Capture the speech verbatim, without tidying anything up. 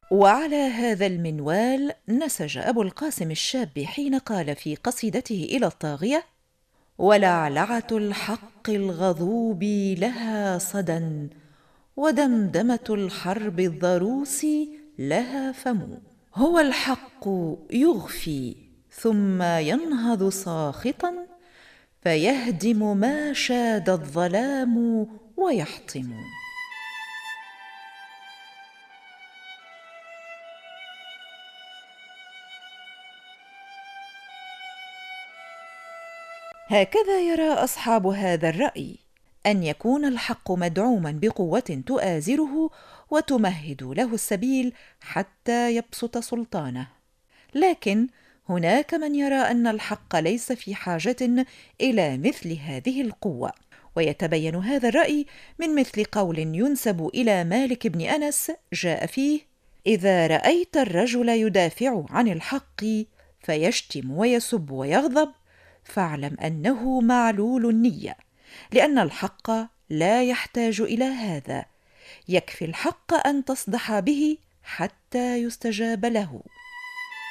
وعلى هذا المنوال نسج أبو القاسم الشاب حين قال في قصيدته إلى الطاغية: ولعلعة الحق الغضوب لها صدى، ودمدمة الحرب الضروس لها فم. هو الحق يغفي ثم ينهض ساخطا، فيهدم ما شاد الظلام ويحطم. هكذا يرى أصحاب هذا الرأي، أن يكون الحق مدعوما بقوة تؤازره وتمهد له السبيل حتى يبسط سلطانه. لكن هناك من يرى أن الحق ليس في حاجة إلى مثل هذه القوة، ويتبين هذا الرأي من مثل قول ينسب إلى مالك بن أنس جاء فيه: إذا رأيت الرجل يدافع عن الحق فيشتم ويسب ويغضب، فاعلم أنه معلول النية، لأن الحق لا يحتاج إلى هذا، يكفي الحق أن تصدح به حتى يستجاب له.